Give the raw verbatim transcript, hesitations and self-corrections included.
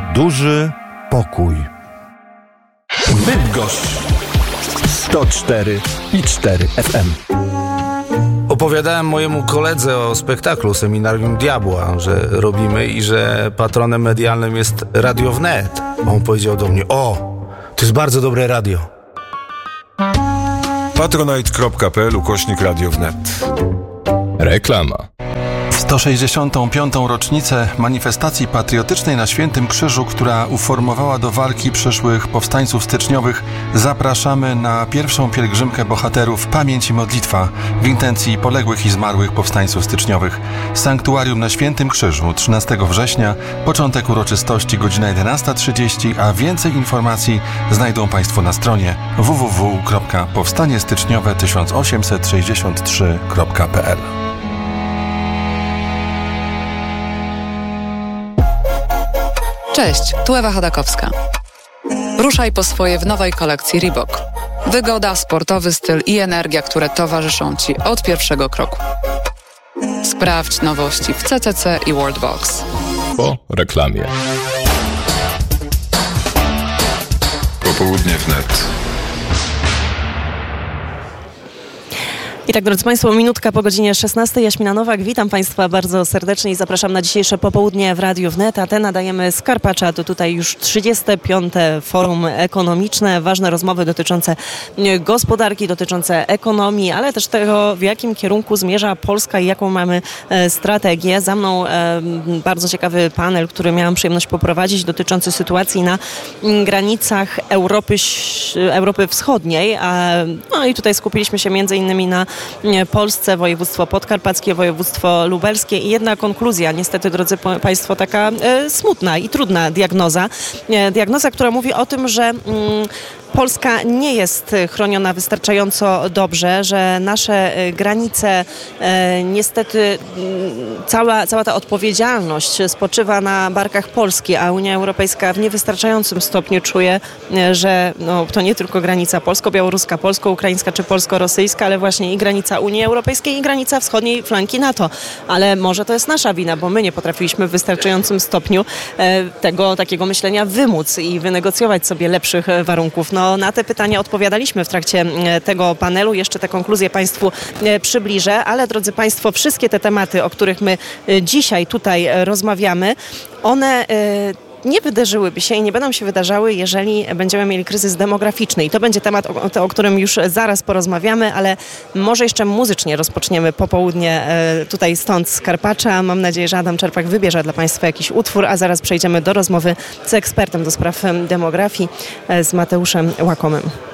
duży pokój. Bydgoszcz sto cztery i cztery F M. Opowiadałem mojemu koledze o spektaklu Seminarium Diabła, że robimy i że patronem medialnym jest Radio Wnet. On powiedział do mnie: o, to jest bardzo dobre radio. patronite kropka p l ukośnik Radio Wnet. Reklama. sto sześćdziesiątą piątą rocznicę manifestacji patriotycznej na Świętym Krzyżu, która uformowała do walki przyszłych powstańców styczniowych, zapraszamy na pierwszą pielgrzymkę bohaterów Pamięć i Modlitwa w intencji poległych i zmarłych powstańców styczniowych. Sanktuarium na Świętym Krzyżu, trzynastego września, początek uroczystości godzina jedenasta trzydzieści, a więcej informacji znajdą Państwo na stronie w w w kropka powstanie styczniowe tysiąc osiemset sześćdziesiąt trzy kropka p l. Cześć, tu Ewa Chodakowska. Ruszaj po swoje w nowej kolekcji Reebok. Wygoda, sportowy styl i energia, które towarzyszą Ci od pierwszego kroku. Sprawdź nowości w C C C i Worldbox. Po reklamie. Popołudnie wnet. I tak, drodzy Państwo, minutka po godzinie szesnastej. Jaśmina Nowak, witam Państwa bardzo serdecznie i zapraszam na dzisiejsze popołudnie w Radiu Wnet. A te nadajemy z Karpacza. To tutaj już trzydzieste piąte Forum Ekonomiczne. Ważne rozmowy dotyczące gospodarki, dotyczące ekonomii, ale też tego, w jakim kierunku zmierza Polska i jaką mamy e, strategię. Za mną e, bardzo ciekawy panel, który miałam przyjemność poprowadzić, dotyczący sytuacji na m, granicach Europy, Europy Wschodniej. A, no i tutaj skupiliśmy się między innymi na Polsce, województwo podkarpackie, województwo lubelskie i jedna konkluzja, niestety, drodzy Państwo, taka e, smutna i trudna diagnoza. E, diagnoza, która mówi o tym, że mm, Polska nie jest chroniona wystarczająco dobrze, że nasze granice, e, niestety cała, cała ta odpowiedzialność spoczywa na barkach Polski, a Unia Europejska w niewystarczającym stopniu czuje, że no, to nie tylko granica polsko-białoruska, polsko-ukraińska czy polsko-rosyjska, ale właśnie i granica Unii Europejskiej i granica wschodniej flanki NATO. Ale może to jest nasza wina, bo my nie potrafiliśmy w wystarczającym stopniu e, tego takiego myślenia wymóc i wynegocjować sobie lepszych warunków. No, na te pytania odpowiadaliśmy w trakcie tego panelu. Jeszcze te konkluzje Państwu przybliżę, ale drodzy Państwo, wszystkie te tematy, o których my dzisiaj tutaj rozmawiamy, one nie wydarzyłyby się i nie będą się wydarzały, jeżeli będziemy mieli kryzys demograficzny. I to będzie temat, o, o którym już zaraz porozmawiamy, ale może jeszcze muzycznie rozpoczniemy popołudnie tutaj stąd z Karpacza. Mam nadzieję, że Adam Czerpak wybierze dla Państwa jakiś utwór, a zaraz przejdziemy do rozmowy z ekspertem do spraw demografii, z Mateuszem Łakomym.